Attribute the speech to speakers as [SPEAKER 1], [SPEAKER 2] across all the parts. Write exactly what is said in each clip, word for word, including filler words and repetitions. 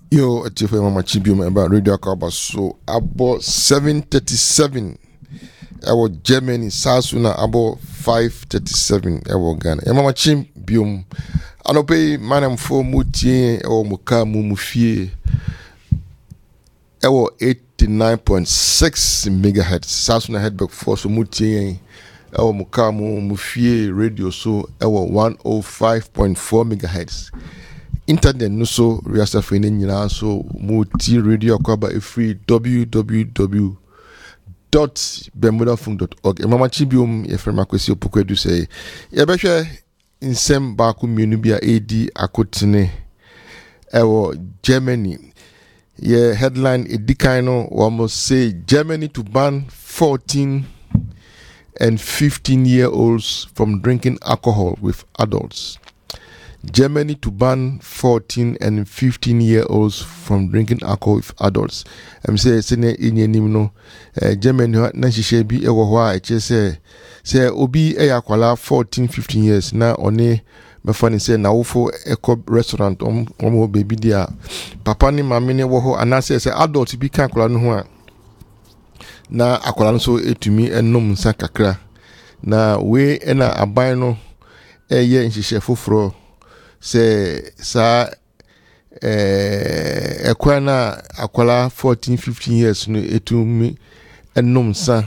[SPEAKER 1] Yo, ati fe mama chibium about Radio Akaba so about seven thirty-seven. Ewo Germany, Sasuna about five thirty-seven. Ewo Ghana. E mama chibium. Anope manam fo mutie ewo muka mu mufie. Ewo eighty-nine point six megahertz. Sasuna headback for so mutie ewo muka mu mufie radio so ewo one oh five point four megahertz. Internet no so reasa fene nyina so multi radio Akaba e free w w w dot bermuda funk dot org. E mama chibium e frema kwesi opokwedu say e behwe insem ba ku mienu bia edi akotene ewo Germany. Ye headline edikan no almost say Germany to ban fourteen and fifteen year olds from drinking alcohol with adults. Germany to ban fourteen and fifteen year olds from drinking alcohol with adults. I'm say sene inyenim no Germany na hihye bi ewo ho a eche say say obi e yakwala fourteen fifteen years na one me fani say na wofo eko restaurant om om baby dia papa ni mama ni wo ho ana say say adult bi kan akwala no ho a na akwala no so etumi enom nsa kakra na we na aban no eye nhihye foforo se sa eh ekwana akwala fourteen fifteen years no etumi enom sa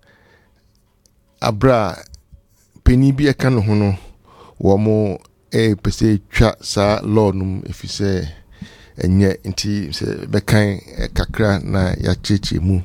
[SPEAKER 1] abra peni bi eka no ho no wo mo e pese twa sa law num efise enye nti se bekan kakra na ya cheche mu.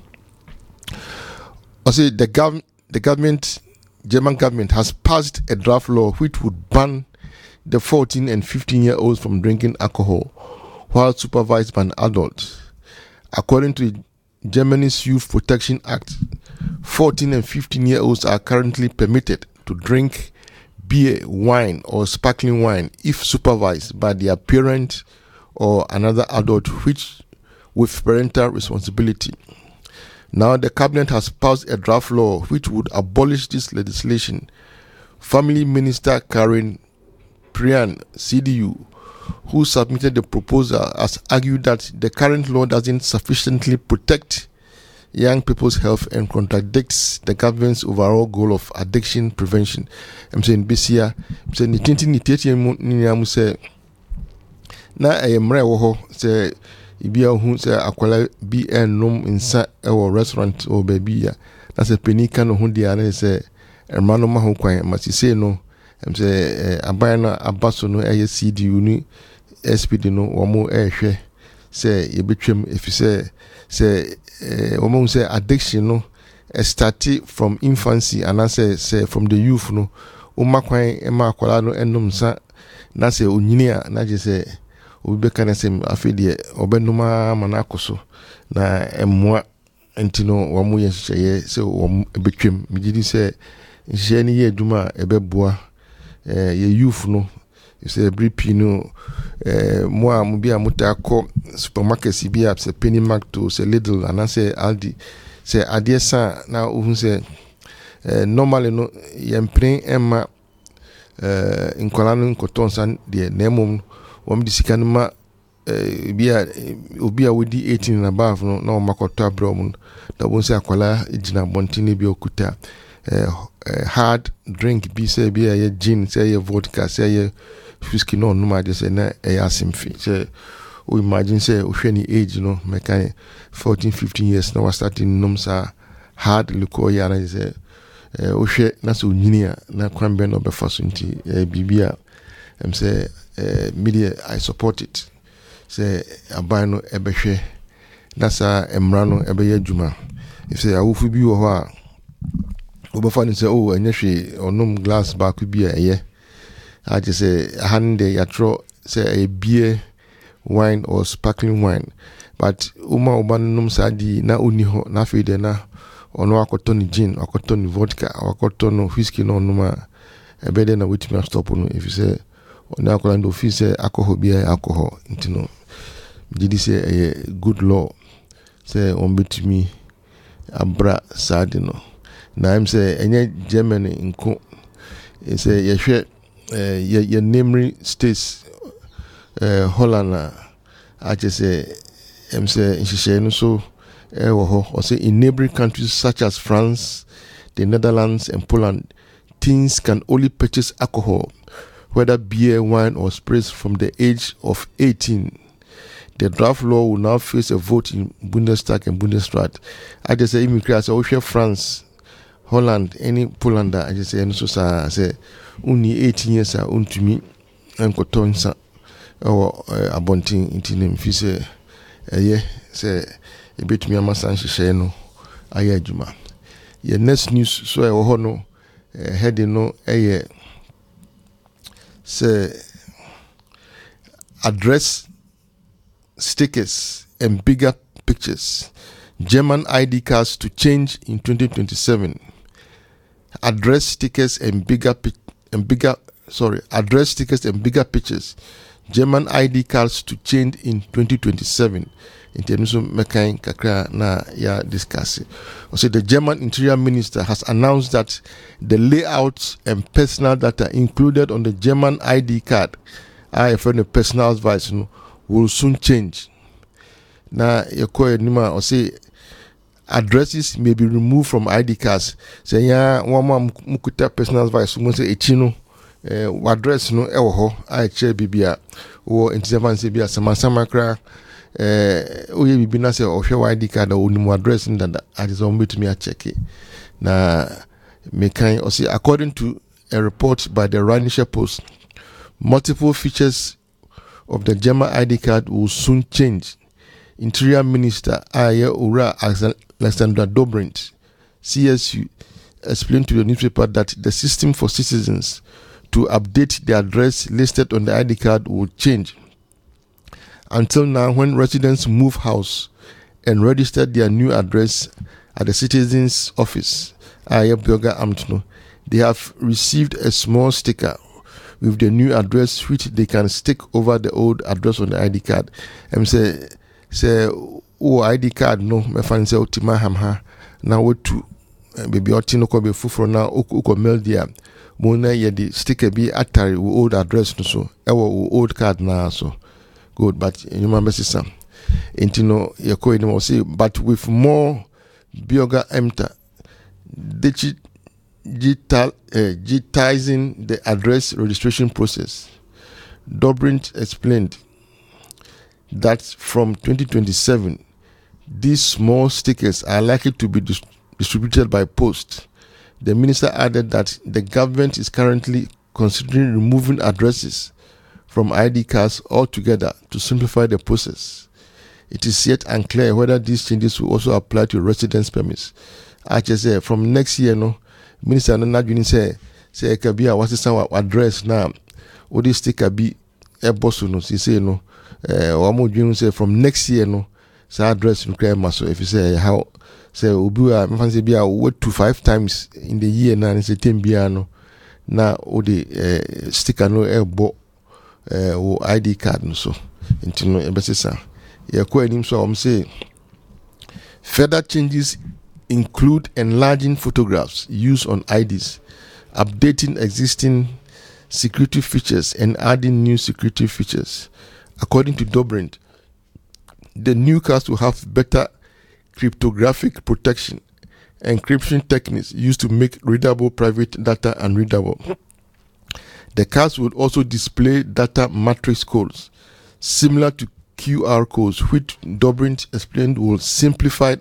[SPEAKER 1] Also the gov the government German government has passed a draft law which would ban the fourteen and fifteen year olds from drinking alcohol while supervised by an adult. According to Germany's Youth Protection Act, fourteen and fifteen year olds are currently permitted to drink beer, wine, or sparkling wine if supervised by their parent or another adult which with parental responsibility. Now the cabinet has passed a draft law which would abolish this legislation. Family Minister Karen Prian, C D U, who submitted the proposal, has argued that the current law doesn't sufficiently protect young people's health and contradicts the government's overall goal of addiction prevention. I'm saying this year, I'm saying the twenty nineteen say na emre wo ho say ibia hu say akwala bi ennom insa e wo restaurant o baby ya na say penika no hu dia na say emano ma ho kwan ma si say no em say aban na abaso no eye C D U ni S P D no wo mo ehwe say ye betwem efise say wo mo say addiction no started from infancy and say say from the youth no o makwan e ma akwala no ennom sa na say onyini a na je say obi kana sem afedie obenuma manakoso na emwa entino wo mo yehye se wo betwem migidi se je ni ye aduma ebeboa eh ye youth no se bripi no eh mo am bia mutako supermarket bi a se Penny Mark to se Lidl and se Aldi se adiesa na ohun se eh normally no yempren emma eh inkola no nkotonsan de nemom wam di sika nma eh bia obi a wodi eighteen and above no na makoto abrom da won se akwala ejina bontine bi okuta eh hard drink bi se bia ye gin se ye vodka se ye whiskey no no ma de se na e asimfi se o imagine se o hwe ni age no mekan fourteen fifteen years na was starting nom sa hard liquor ya na se eh o hwe na so nyini a na kwambe no be faso nti eh bibia em say uh, media I support it. Say abano ebehwe na sa emra no ebeye adwuma. If say awufu bi wo ho a obefa ni say oh enyehwe onom glass ba ku bi a eye. I just say hande yatro say a beer, wine or sparkling wine. But uma obanum sadi na uni ho na fide na ono akoto ni gin, akoto ni vodka, akoto no whiskey no numa ebede na witimi stop no if you say ona akola ndo fi say alcohol bi alcohol ntino did say a good law say on betimi abra sadino na im say enye Germany nko say ye hwe ye ye neighboring states eh Holland I just say em say nhihye no so e wo ho or say in neighboring countries such as France, the Netherlands and Poland, teens can only purchase alcohol, whether beer, wine or spirits, from the age of eighteen. The draft law will now face a vote in Bundestag and Bundesrat. I just say immigrants so if France, Holland, any Poland, I just say so say only eighteen years are untumi and kotonsa or abonting into them fise eh say a bit me amasan hye no aye adwuma. Your next news so e wo ho no heading no eh say address stickers and bigger pictures. German I D cards to change in twenty twenty-seven. Address stickers and bigger pi- and bigger sorry, address stickers and bigger pictures. German I D cards to change in twenty twenty-seven. In terms of mekan kakra na ya discuss. Also, the German Interior Minister has announced that the layout and personal data included on the German I D card, I for the personal advice, no, will soon change. Now, you call it nima or say addresses may be removed from I D cards. Say ya one more mukuta personal advice. Someone say echino eh address no ewo ho I che bibia or interseven say bia sama sama kra eh oye bibi na say ohwe I D card or nimu address ndada ati so mbetumi a check it. Na me kan or say according to a report by the Rheinische Post, multiple features of the German I D card will soon change. Interior Minister Aye Ura Alexander Dobrindt, C S U, explained to the newspaper that the system for citizens to update the address listed on the I D card will change. Until now, when residents move house and register their new address at the citizens' office, Aye Bürger Amt, they have received a small sticker with the new address which they can stick over the old address on the I D card. And say, say, oh, I D card no, me fan say otima hamha na wetu baby otino ko be fufuro na uko mail dia mo na ye the sticker be atari old address no so e wo old card na so good, but you remember system intino ye ko ni mo say but with more bioga emta digital uh, digitizing the address registration process. Dobrindt explained that from twenty twenty-seven, these small stickers are likely to be dis- distributed by post. The minister added that the government is currently considering removing addresses from I D cards altogether to simplify the process. It is yet unclear whether these changes will also apply to residence permits. I just say from next year, no, minister no not going say say kabia what's the address now. Or this sticker be a boss no, she say no. Uh, or say from next year, no, so address no crime. So if you say how, say Ubua, my fancy be a word to five times in the year now, and say ten piano now, or the uh, sticker no elbow, uh, or I D card, no so into no embassy. Yeah, quite him. So I'm saying further changes include enlarging photographs used on I Ds, updating existing security features, and adding new security features. According to Dobrindt, the new cards will have better cryptographic protection, encryption techniques used to make readable private data unreadable. The cards will also display data matrix codes, similar to Q R codes, which Dobrindt explained will simplify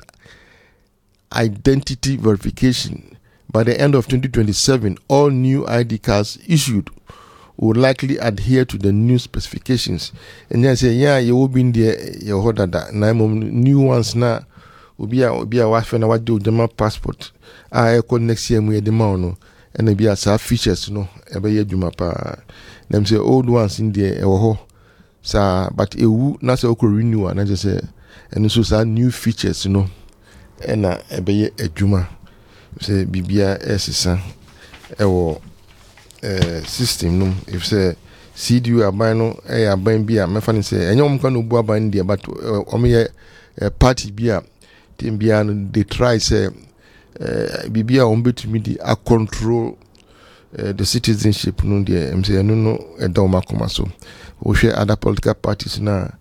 [SPEAKER 1] identity verification. By the end of twenty twenty-seven, all new I D cards issued will likely adhere to the new specifications. And then say, yeah, you will be in there, you hold that. Now, new ones now will be a be a wife and what do the passport. I call next year we the mono and be as features, no, every year Juma pa. Them say old ones in there, oh, sa, but a woo, not so renew, and I just say, and so say new features, you know, and uh, every year a Juma say, Bibia S. Ewo. Uh, system no if say C D U aban no eh aban bi a mefan say enye om kan obu aban dia but om ye party bi a team bi a they try say uh, bibia om betumi di a control uh, the citizenship no dia em say no no e da o makoma so wo hwe other political parties na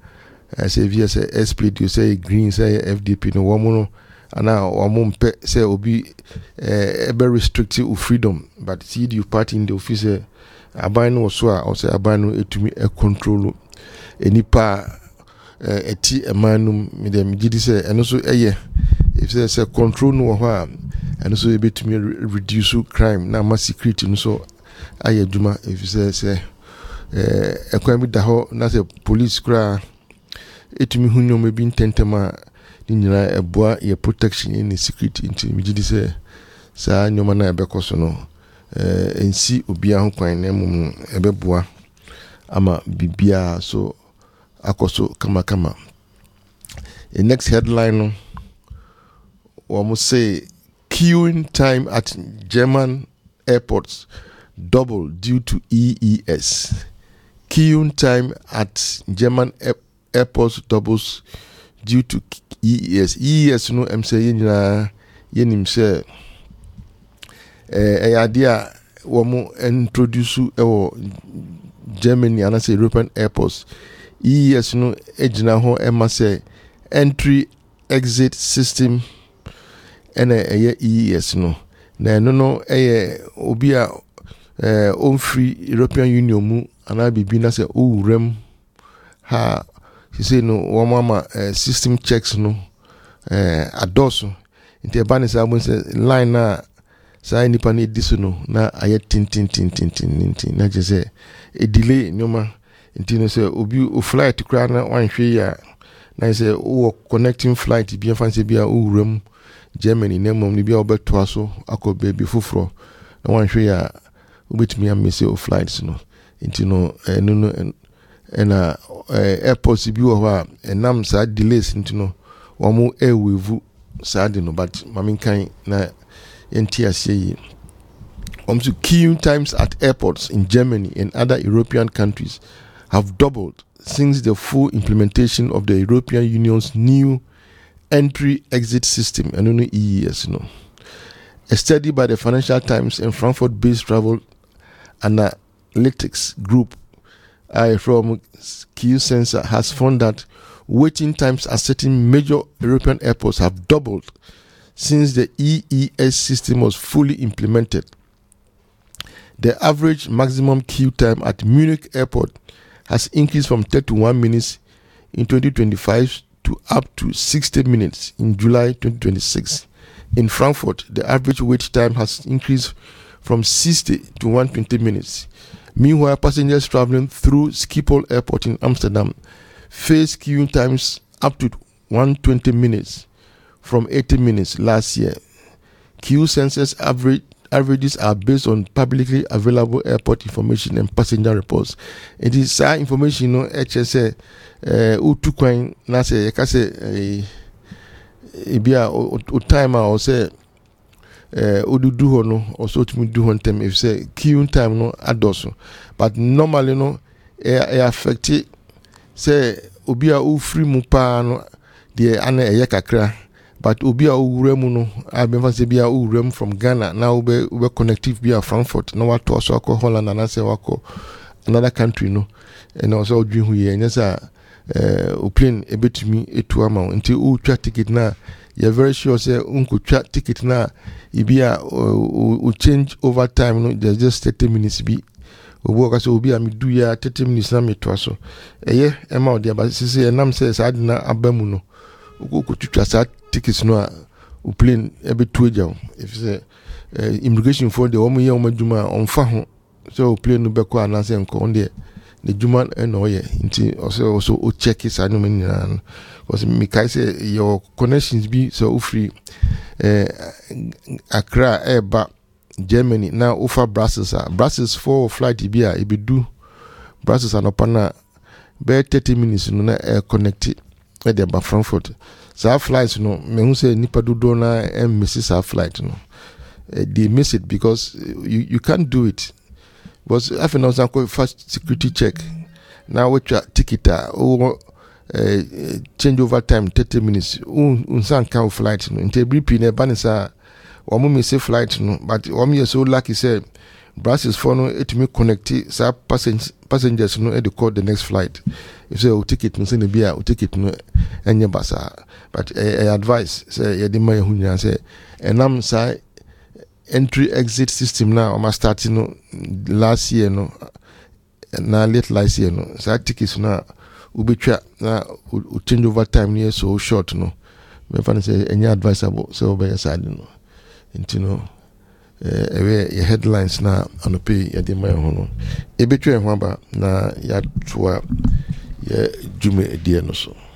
[SPEAKER 1] say V S S P D say Green say F D P no woman ana woman pe say obi eh be restrictive freedom but see the party in the office aban no so a or say aban no etumi e control enipa eti emanum me dem gidi say eno so eye if say say control no ho a eno so e betumi reduce crime na ma security no so aye djuma if say say eh ekwan bi da ho na say police kra etumi hunyo me bi ntentema ni nyina eboa ye protection in security into me gidi say sa nyoma na ebekoso no eh ensi obia ho kwan na mum ebeboa ama bibia so akoso kama kama. The next headline we say queuing time at German airports double due to E E S. Queuing time at German air- airports doubles due to E E S. E E S no em say yina yenim say eh idea we mo introduce e Germany and say European airports. E E S no ejina ho ema say entry exit system ene eye E E S no na no no eye obi a eh on free European Union mu ana bibi na say o rem ha she say no wo mama uh, system checks no eh adoso inte bani sa mo say line na sa nipa na ediso no na aye tin tin tin tin tin tin na je say e delay nyoma inte no say obi o flight kra na wan hwe ya na say o connecting flight bi fancy bi a o rem Germany na mom ni bi a obeto aso akobe bi foforo na wan hwe ya obetumi am say o flights no inte no eh, no no ena airports bi wo ha enam sa delays into no omo airwave sa de no but maminkan na entia say um so queuing times at airports in Germany and other European countries have doubled since the full implementation of the European Union's new entry exit system and no E E S no. A study by the Financial Times and Frankfurt-based travel analytics group I from Q Sensor has found that waiting times at certain major European airports have doubled since the E E S system was fully implemented. The average maximum queue time at Munich Airport has increased from thirty-one minutes in twenty twenty-five to up to sixty minutes in July twenty twenty-six. In Frankfurt, the average wait time has increased from sixty to one hundred twenty minutes. Meanwhile, passengers traveling through Schiphol Airport in Amsterdam face queuing times up to one hundred twenty minutes from eighty minutes last year. Queue census average, averages are based on publicly available airport information and passenger reports. It is that information, you know, H S A, uh, utu kwan na se yakase ibia o time or say eh odudu ho no also to do one time if say queuing time no adoso but normally no e affect say obi a o free mu pa no de ana eye kakra but obi a o wura mu no abemfa say bia o wura mu from Ghana now we we connective bia Frankfurt no what to so ko Holland and say wako another country no and also dwi hu ye nyesa eh o plane e betumi etu ama nti o twa ticket na you're very sure say unko twa ticket na ibia o change over time no there's just thirty minutes bi obo ka so obi am do ya thirty minutes na metwa so eye e ma odi aba sisi enam say sa adina abamu no ko twa sa tickets no a o plane e betu eja if say uh, immigration for the omo ye omo djuma onfa ho so plane no be ko anase nko on de the djuma no ye nti also also o check it sa no me nyina because me kai say your connections be so free eh Accra eba Germany now offer Brussels Brussels for flight bi a e be do Brussels anopana be thirty minutes no na uh, connected e dey ba Frankfurt so flights no me hu say nipa dodo na em miss our flight no uh, they miss it because you you can't do it because after now some first security check now with your ticket or uh, change over time thirty minutes un un san can flight no inte bripi na banisa wɔn miss flight no but wɔn yɛ so lucky say Brussels for no it me connect sa passengers passengers no e dey call the next flight if say o ticket no say na bia o ticket no enye basa but I advise say ye dey ma hu nya say enam sa entry exit system now o ma start no last year no na late last year no sa tickets na u betwa na u change over time near so short no me fa say enye advisable so be side no into no eh your headlines na anope ya de ma ho no e betwa ho aba na ya toa ya jume edie no so